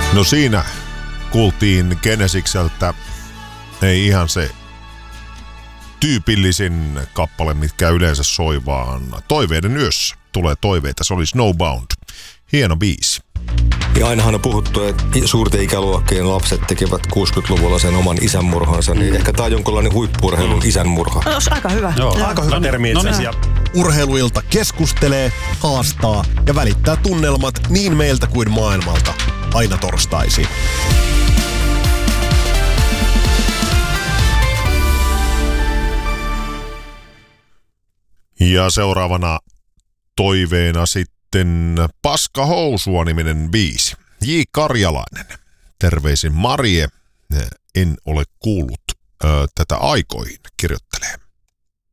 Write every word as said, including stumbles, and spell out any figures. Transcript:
No siinä kuultiin Genesikseltä ei ihan se tyypillisin kappale, mitkä yleensä soi, vaan Toiveiden yössä tulee toiveita. Se oli Snowbound. Hieno biisi. Ja ainahan on puhuttu, että suurten ikäluokkien lapset tekevät kuusikymmentäluvulla sen oman isänmurhansa, niin ehkä tämä on jonkinlainen huippu-urheilun isänmurha. No, aika hyvä. Joo, Joo. aika hyvä no, termi itse asiassa. No, Urheiluilta keskustelee, haastaa ja välittää tunnelmat niin meiltä kuin maailmalta. Aina torstaisin. Ja seuraavana toiveena sitten Paskahousua-niminen biisi. J. Karjalainen. Terveisin Marie. En ole kuullut ö, tätä aikoihin, kirjoittelee.